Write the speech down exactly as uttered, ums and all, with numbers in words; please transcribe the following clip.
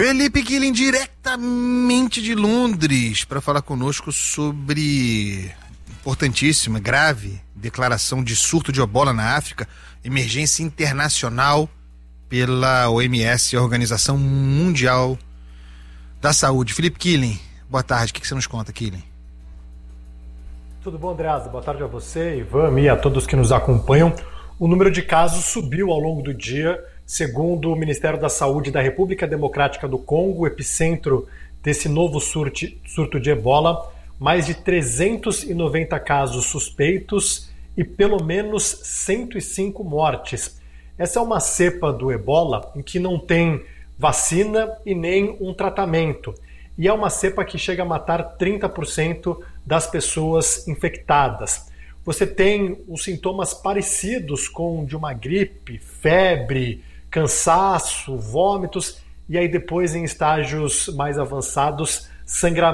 Felipe Killing, diretamente de Londres, para falar conosco sobre importantíssima, grave declaração de surto de ebola na África, emergência internacional pela O M S, a Organização Mundial da Saúde. Felipe Killing, boa tarde, o que você nos conta, Killing? Tudo bom, Andreasa? Boa tarde a você, Ivan, e a todos que nos acompanham. O número de casos subiu ao longo do dia, segundo o Ministério da Saúde da República Democrática do Congo, o epicentro desse novo surto, surto de ebola, mais de trezentos e noventa casos suspeitos e pelo menos cento e cinco mortes. Essa é uma cepa do ebola em que não tem vacina e nem um tratamento. E é uma cepa que chega a matar trinta por cento das pessoas infectadas. Você tem os sintomas parecidos com de uma gripe, febre, cansaço, vômitos, e aí depois em estágios mais avançados, sangramento.